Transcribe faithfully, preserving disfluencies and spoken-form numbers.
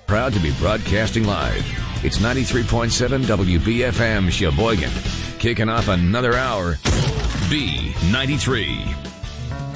Proud to be broadcasting live. It's ninety-three point seven W B F M Sheboygan. Kicking off another hour. B ninety-three.